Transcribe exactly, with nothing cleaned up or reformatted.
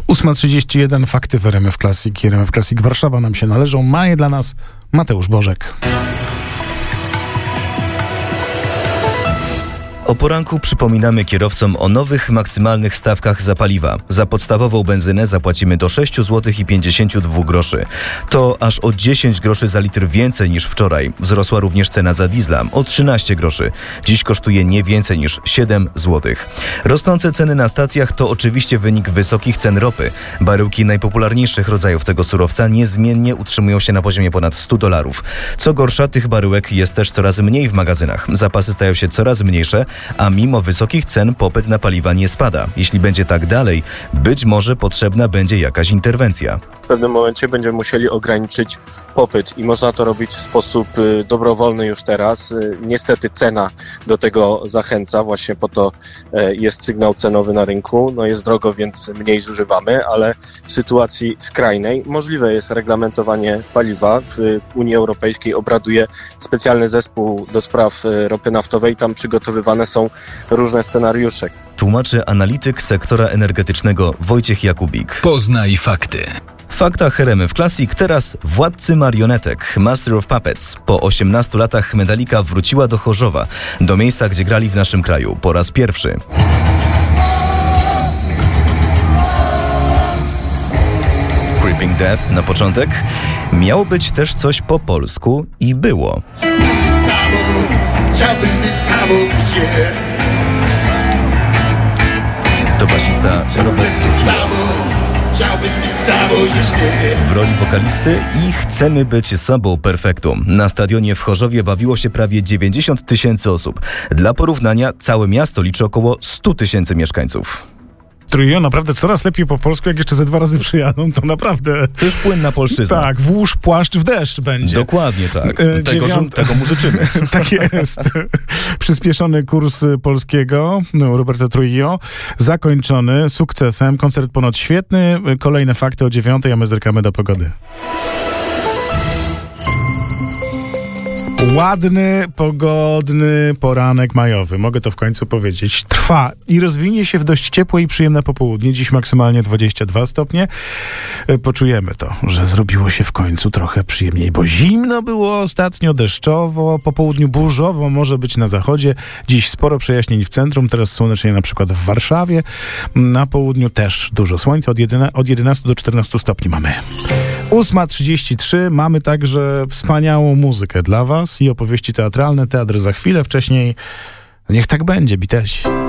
ósma trzydzieści jeden, fakty w R M F Classic. R M F Classic Warszawa nam się należą. Ma je dla nas Mateusz Bożek. O poranku przypominamy kierowcom o nowych maksymalnych stawkach za paliwa. Za podstawową benzynę zapłacimy do sześć złotych pięćdziesiąt dwa groszy. To aż o dziesięć groszy za litr więcej niż wczoraj. Wzrosła również cena za diesla o trzynaście groszy. Dziś kosztuje nie więcej niż siedem złotych. Rosnące ceny na stacjach to oczywiście wynik wysokich cen ropy. Baryłki najpopularniejszych rodzajów tego surowca niezmiennie utrzymują się na poziomie ponad stu dolarów. Co gorsza, tych baryłek jest też coraz mniej w magazynach. Zapasy stają się coraz mniejsze, a mimo wysokich cen popyt na paliwa nie spada. Jeśli będzie tak dalej, być może potrzebna będzie jakaś interwencja. W pewnym momencie będziemy musieli ograniczyć popyt i można to robić w sposób y, dobrowolny już teraz. Y, niestety cena do tego zachęca, właśnie po to y, jest sygnał cenowy na rynku. No jest drogo, więc mniej zużywamy, ale w sytuacji skrajnej możliwe jest reglamentowanie paliwa. W y, Unii Europejskiej obraduje specjalny zespół do spraw y, ropy naftowej. Tam przygotowywane są różne scenariusze. Tłumaczy analityk sektora energetycznego Wojciech Jakubik. Poznaj fakty. W faktach R M F Classic teraz Władcy Marionetek, Master of Puppets. Po osiemnastu latach Metallica wróciła do Chorzowa, do miejsca, gdzie grali w naszym kraju po raz pierwszy. Creeping Death na początek. Miało być też coś po polsku i było. To basista Robert Trujillo. W roli wokalisty i Chcemy być sobą perfektum. Na stadionie w Chorzowie bawiło się prawie dziewięćdziesiąt tysięcy osób. Dla porównania całe miasto liczy około sto tysięcy mieszkańców. Trujillo naprawdę coraz lepiej po polsku, jak jeszcze ze dwa razy przyjadą, to naprawdę... To już płynna polszczyzna. Tak, włóż płaszcz w deszcz będzie. Dokładnie tak. E, tego, dziewiąt... tego mu życzymy. Tak jest. Przyspieszony kurs polskiego no, Roberta Trujillo, zakończony sukcesem. Koncert ponoć świetny. Kolejne fakty o dziewiątej, a my zerkamy do pogody. Ładny, pogodny poranek majowy, mogę to w końcu powiedzieć, trwa i rozwinie się w dość ciepłe i przyjemne popołudnie. Dziś maksymalnie dwadzieścia dwa stopnie. Poczujemy to, że zrobiło się w końcu trochę przyjemniej, bo zimno było ostatnio, deszczowo, po południu burzowo może być na zachodzie. Dziś sporo przejaśnień w centrum, teraz słonecznie na przykład w Warszawie. Na południu też dużo słońca, od, jedyna, od jedenastu do czternastu stopni mamy. ósma trzydzieści trzy, mamy także wspaniałą muzykę dla was i opowieści teatralne. Teatr za chwilę, wcześniej niech tak będzie, Beatlesi.